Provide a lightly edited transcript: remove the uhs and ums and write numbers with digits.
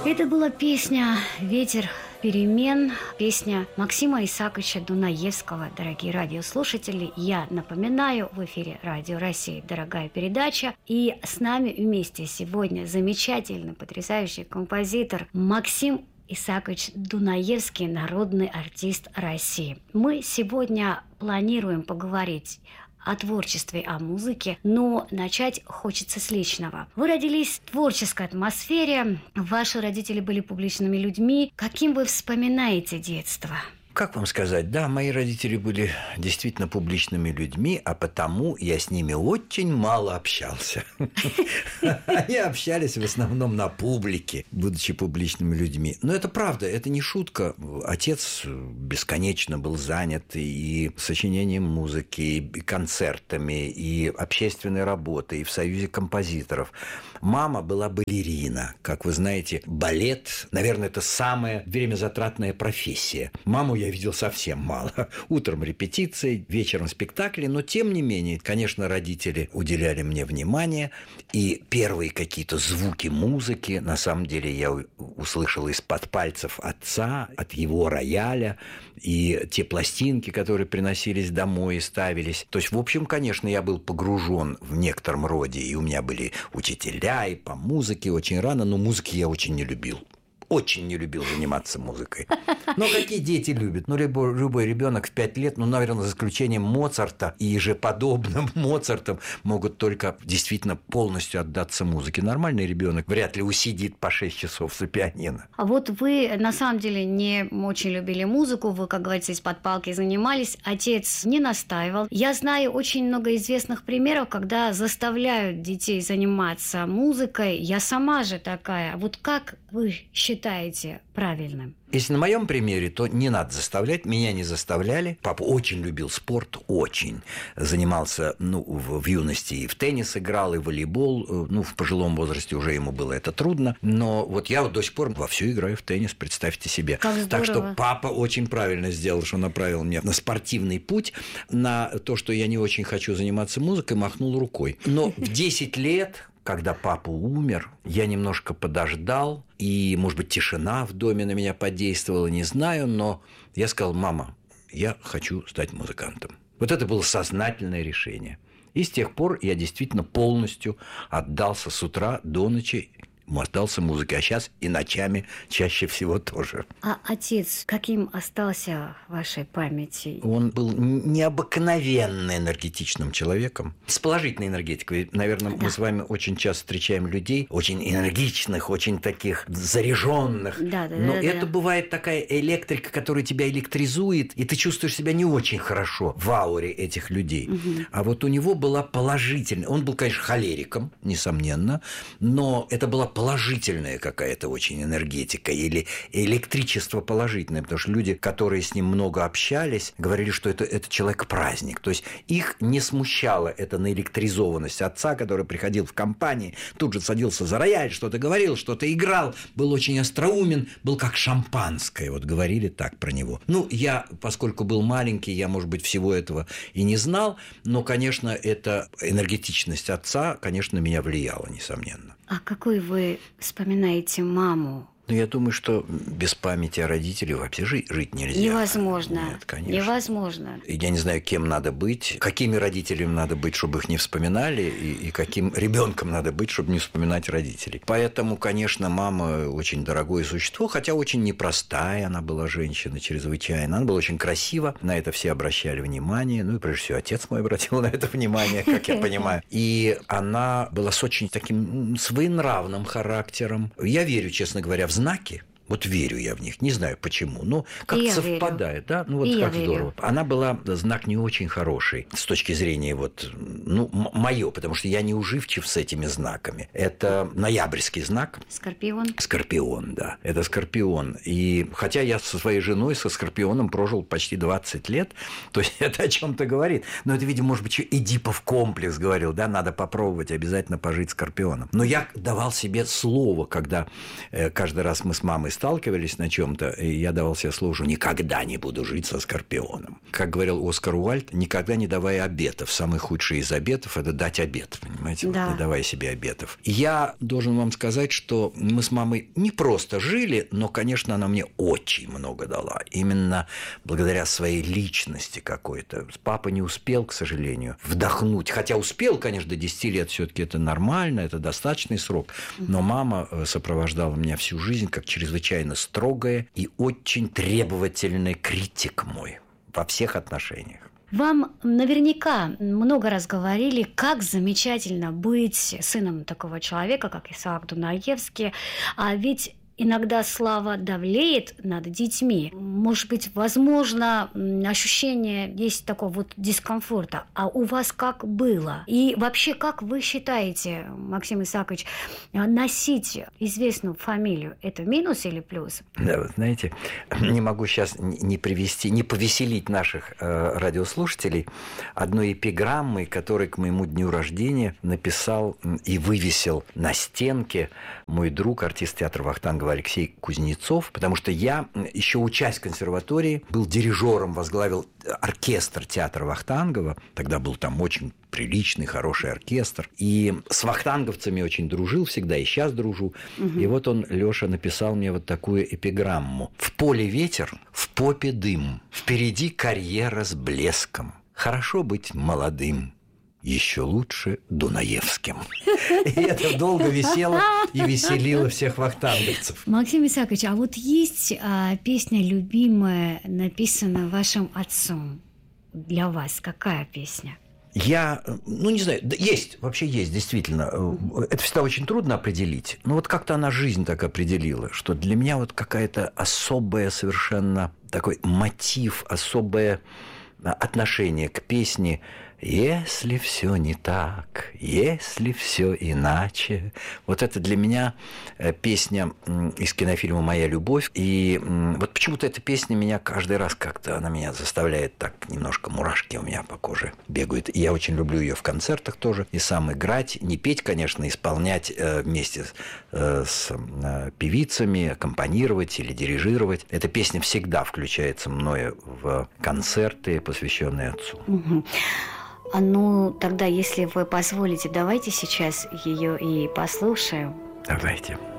Это была песня «Ветер перемен», песня Максима Исааковича Дунаевского. Дорогие радиослушатели, я напоминаю, в эфире Радио России «Дорогая передача». И с нами вместе сегодня замечательный, потрясающий композитор Максим Исаакович Дунаевский, народный артист России. Мы сегодня планируем поговорить о творчестве, о музыке, но начать хочется с личного. Вы родились в творческой атмосфере, ваши родители были публичными людьми. Каким вы вспоминаете детство? Как вам сказать, да, мои родители были действительно публичными людьми, а потому я с ними очень мало общался. Они общались в основном на публике, будучи публичными людьми. Но это правда, это не шутка. Отец бесконечно был занят и сочинением музыки, и концертами, и общественной работой, и в Союзе композиторов. Мама была балерина. Как вы знаете, балет, наверное, это самая времязатратная профессия. Маму я видел совсем мало. Утром репетиции, вечером спектакли, но тем не менее, конечно, родители уделяли мне внимание, и первые какие-то звуки музыки, на самом деле, я услышал из-под пальцев отца, от его рояля, и те пластинки, которые приносились домой и ставились. То есть, в общем, конечно, я был погружен в некотором роде, и у меня были учителя и по музыке очень рано, но музыки я очень не любил. Очень не любил заниматься музыкой. Но какие дети любят? Ну, любой ребенок в 5 лет, ну, наверное, за исключением Моцарта и же подобным Моцартам, могут только действительно полностью отдаться музыке. Нормальный ребенок вряд ли усидит по 6 часов за пианино. А вот вы, на самом деле, не очень любили музыку, вы, как говорится, из-под палки занимались, отец не настаивал. Я знаю очень много известных примеров, когда заставляют детей заниматься музыкой. Я сама же такая. Вот как вы считаете правильным? Если на моем примере, то не надо заставлять. Меня не заставляли. Папа очень любил спорт, очень. Занимался, в юности и в теннис играл, и в волейбол. В пожилом возрасте уже ему было это трудно. Но вот я до сих пор вовсю играю в теннис, представьте себе. Как здорово. Так что папа очень правильно сделал, что направил меня на спортивный путь, на то, что я не очень хочу заниматься музыкой, махнул рукой. Но в 10 лет... Когда папа умер, я немножко подождал, и, может быть, тишина в доме на меня подействовала, не знаю, но я сказал: мама, я хочу стать музыкантом. Вот это было сознательное решение. И с тех пор я действительно полностью отдался с утра до ночи, отдался музыке, а сейчас и ночами чаще всего тоже. А отец каким остался в вашей памяти? Он был необыкновенно энергетичным человеком, с положительной энергетикой. Наверное, мы с вами очень часто встречаем людей, очень энергичных, очень таких заряженных. Но это бывает такая электрика, которая тебя электризует, и ты чувствуешь себя не очень хорошо в ауре этих людей. Угу. А вот у него была положительная. Он был, конечно, холериком, несомненно, но это была положительная какая-то очень энергетика или электричество положительное, потому что люди, которые с ним много общались, говорили, что это человек-праздник. То есть их не смущала эта наэлектризованность отца, который приходил в компании, тут же садился за рояль, что-то говорил, что-то играл, был очень остроумен, был как шампанское, вот говорили так про него. Я, поскольку был маленький, я, может быть, всего этого и не знал, но, конечно, эта энергетичность отца, конечно, на меня влияла, несомненно. А какой вы вспоминаете маму? Я думаю, что без памяти о родителях вообще жить нельзя. Невозможно. Нет, конечно. Невозможно. Я не знаю, кем надо быть, какими родителями надо быть, чтобы их не вспоминали, и каким ребенком надо быть, чтобы не вспоминать родителей. Поэтому, конечно, мама очень дорогое существо, хотя очень непростая она была женщина, чрезвычайно. Она была очень красива, на это все обращали внимание. И прежде всего отец мой обратил на это внимание, как я понимаю. И она была с очень таким своенравным характером. Я верю, честно говоря, в знаки. Вот верю я в них, не знаю почему, но как-то совпадает, да? Как здорово. Она была знак не очень хороший с точки зрения моё, потому что я не уживчив с этими знаками. Это ноябрьский знак. Скорпион. Скорпион, да. Это Скорпион. И хотя я со своей женой, со Скорпионом прожил почти 20 лет, то есть это о чем-то говорит. Но это, видимо, может быть, Эдипов комплекс говорил, да, надо попробовать обязательно пожить Скорпионом. Но я давал себе слово, когда каждый раз мы с мамой сталкивались на чем-то, и я давал себе слово, что никогда не буду жить со Скорпионом. Как говорил Оскар Уальд, никогда не давай обетов. Самый худший из обетов – это дать обет, понимаете? Да. Вот, не давай себе обетов. Я должен вам сказать, что мы с мамой не просто жили, но, конечно, она мне очень много дала. Именно благодаря своей личности какой-то. Папа не успел, к сожалению, вдохнуть. Хотя успел, конечно, до 10 лет все-таки это нормально, это достаточный срок. Но мама сопровождала меня всю жизнь как чрезвычайно строгая и очень требовательный критик мой во всех отношениях. Вам наверняка много раз говорили, как замечательно быть сыном такого человека, как Исаак Дунаевский, а ведь иногда слава давлеет над детьми. Может быть, возможно, ощущение есть такого вот дискомфорта. А у вас как было? И вообще, как вы считаете, Максим Исаакович, носить известную фамилию – это минус или плюс? Да, вы знаете, не могу сейчас не повеселить наших радиослушателей одной эпиграммой, которую к моему дню рождения написал и вывесил на стенке мой друг, артист театра Вахтангова Алексей Кузнецов, потому что я, еще учась в консерватории, был дирижером, возглавил оркестр театра Вахтангова. Тогда был там очень приличный, хороший оркестр. И с вахтанговцами очень дружил всегда, и сейчас дружу. И вот он, Лёша, написал мне вот такую эпиграмму. «В поле ветер, в попе дым, впереди карьера с блеском. Хорошо быть молодым. Еще лучше Дунаевским». И это долго висело и веселило всех вахтанговцев. Максим Исаакович, а вот есть песня любимая, написанная вашим отцом? Для вас какая песня? Я, не знаю, есть, вообще есть, действительно. Это всегда очень трудно определить. Но вот как-то она жизнь так определила, что для меня вот какая-то особая совершенно такой мотив, особое отношение к песне «Если все не так, если все иначе». Вот это для меня песня из кинофильма «Моя любовь». И вот почему-то эта песня меня каждый раз как-то, она меня заставляет так немножко, мурашки у меня по коже бегают. И я очень люблю ее в концертах тоже. И сам играть, не петь, конечно, исполнять вместе с певицами, аккомпанировать или дирижировать. Эта песня всегда включается мною в концерты, посвященные отцу. Ну, тогда, если вы позволите, давайте сейчас ее и послушаем. Давайте.